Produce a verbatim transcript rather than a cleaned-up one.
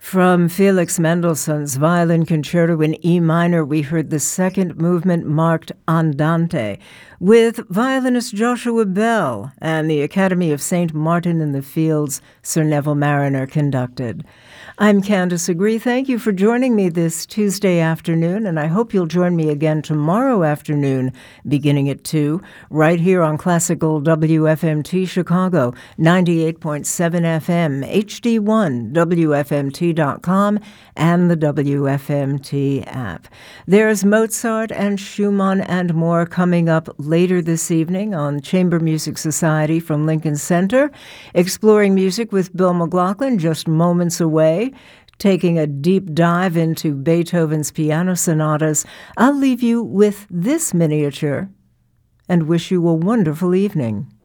From Felix Mendelssohn's Violin Concerto in E minor, we heard the second movement marked Andante with violinist Joshua Bell and the Academy of Saint Martin in the Fields, Sir Neville Marriner conducted. I'm Candace Agree. Thank you for joining me this Tuesday afternoon, and I hope you'll join me again tomorrow afternoon, beginning at two, right here on Classical W F M T Chicago, ninety-eight point seven F M, H D one, W F M T dot com, and the W F M T app. There's Mozart and Schumann and more coming up later this evening on Chamber Music Society from Lincoln Center, exploring music with Bill McLaughlin just moments away, taking a deep dive into Beethoven's piano sonatas. I'll leave you with this miniature and wish you a wonderful evening.